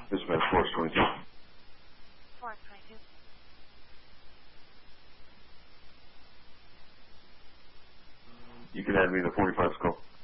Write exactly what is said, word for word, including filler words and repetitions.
Dispatch Force twenty-two. Force twenty-two. You can add me the forty-five scope.